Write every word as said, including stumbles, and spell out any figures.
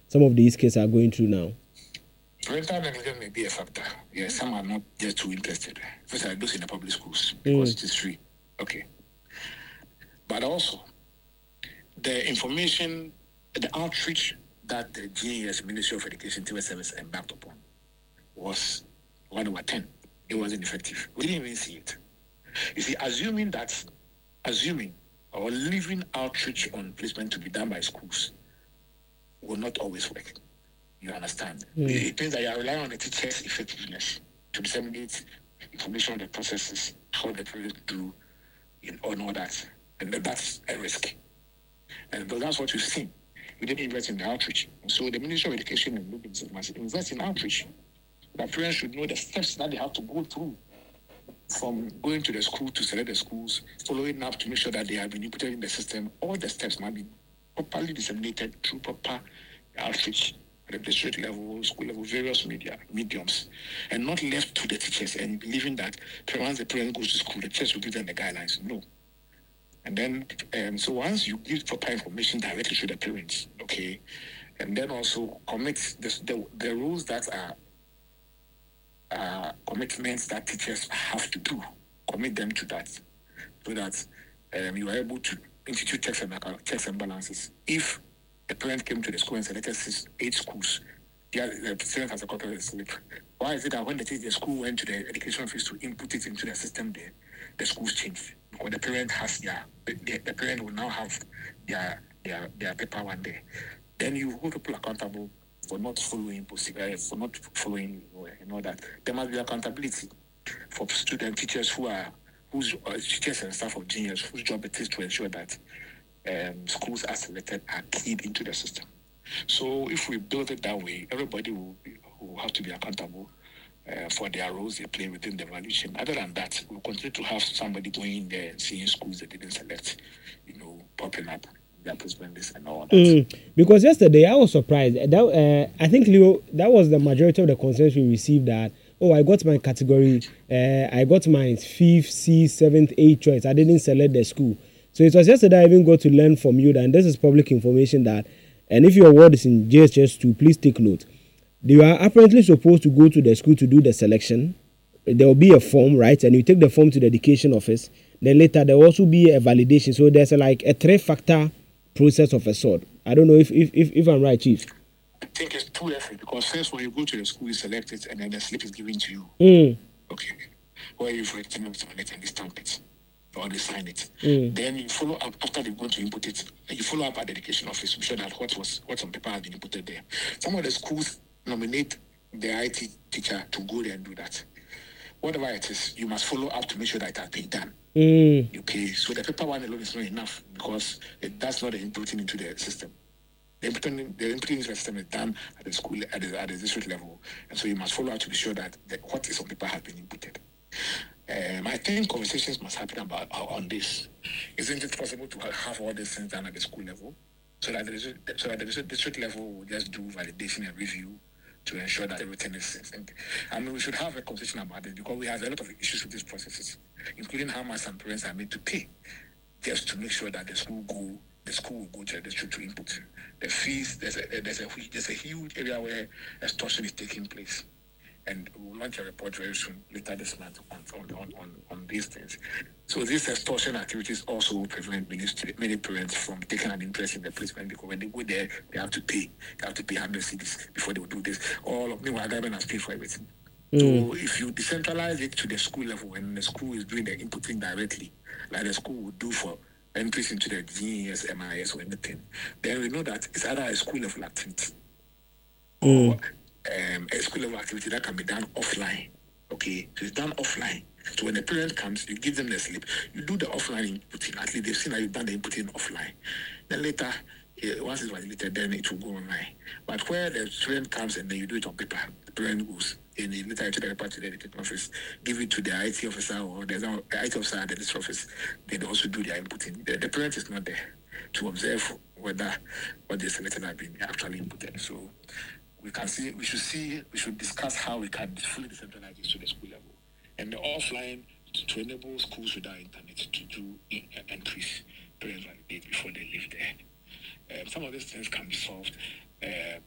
some of these kids are going through now? Parental negligence may be a factor. Yes, some are not just too interested. First, I those in the public schools because mm. it is free. Okay. But also, the information, the outreach that the G E S, Ministry of Education, Civil Service, embarked upon was one over ten. It wasn't effective. We didn't even see it. You see, assuming that, assuming or leaving outreach on placement to be done by schools will not always work. You understand? Mm. It means that you are relying on the teacher's effectiveness to disseminate information on the processes, how the parents do, in on all that. And that's a risk. And that's what you've seen. We didn't invest in the outreach. So the Ministry of Education and Local must invest in outreach. The parents should know the steps that they have to go through from going to the school to select the schools, following up to make sure that they have been inputted in the system. All the steps must be properly disseminated through proper outreach at the district level, school level, various media mediums, and not left to the teachers and believing that once the parent goes to school, the teachers will give them the guidelines. No. And then, um, so once you give proper information directly to the parents, okay, and then also commit the, the, the rules that are uh, commitments that teachers have to do, commit them to that, so that um, you are able to institute checks and, checks and balances. If a parent came to the school and selected six, eight schools, yeah, the student has a copy of the slip. Why is it that when the, the school went to the education office to input it into the system, the, the schools changed? Because the parent has their, the, the parent will now have their, their, their paper one day. Then you hold people accountable for not following procedure, for not following, you know, that. There must be accountability for student teachers who are, whose uh, teachers and staff of genius, whose job it is to ensure that um, schools are selected are keyed into the system. So if we build it that way, everybody will, be, will have to be accountable uh, for their roles they play within the value chain. Other than that, we'll continue to have somebody going in there and seeing schools that didn't select, you know, popping up their placement list and all that. Mm, because yesterday I was surprised. That uh, I think, Leo, that was the majority of the concerns we received, that, oh, I got my category, uh, I got my fifth, sixth, seventh, eighth choice. I didn't select the school. So it was yesterday I even got to learn from you that, and this is public information, that, and if your word is in J S S two, please take note. You are apparently supposed to go to the school to do the selection. There will be a form, right? And you take the form to the education office. Then later there will also be a validation. So there's a, like a three-factor process of a sort. I don't know if if if, if I'm right, Chief. I think it's two efforts, because first when you go to the school, you select it, and then the slip is given to you. Mm. Okay. Where you've written it on it and they stamp it, or they sign it. Mm. Then you follow up after they've gone to input it. And you follow up at the education office to be sure that what was what's on paper has been inputted there. Some of the schools nominate the I T teacher to go there and do that. Whatever it is, you must follow up to make sure that it has been done. Mm. Okay, so the paper one alone is not enough, because it, that's not the inputting into the system. The inputting, the inputting into the system is done at the school, at the, at the district level, and so you must follow up to be sure that the, what is on paper has been inputted. Um, I think conversations must happen about uh, on this. Isn't it possible to have all these things done at the school level, so that the, so that the district level will just do validation and review to ensure that everything is. And, I mean, we should have a conversation about it, because we have a lot of issues with these processes, including how much some parents are made to pay just to make sure that the school go, the school will go to the district to input the fees. There's a there's a there's a huge area where extortion is taking place, and we'll launch a report very soon, later this month, on on on, on these things. So these extortion activities also prevent many, many parents from taking an interest in the placement, because when they go there, they have to pay. They have to pay one hundred cedis before they will do this. All of meanwhile, government has paid for everything. Mm. So if you decentralize it to the school level, and the school is doing the inputting directly, like the school would do for entries into the G E S, M I S, or anything, then we know that it's either a school level activity mm. or um, a school level activity that can be done offline. Okay, so it's done offline. So when the parent comes, you give them the slip, you do the offline inputting. At least they've seen that you've done the inputting offline. Then later, uh, once it's validated, then it will go online. But where the parent comes and then you do it on paper, the parent goes, and then later you take the paper to the education office, give it to the I T officer, or there's no I T officer at the district office. They also do their inputting. The, the parent is not there to observe whether what they selected have been actually inputted. So we can see, we should see, we should discuss how we can fully decentralize this to the school level. And the offline, to, to enable schools without internet to do in, uh, entries, parents validate before they leave there. Um, some of these things can be solved uh,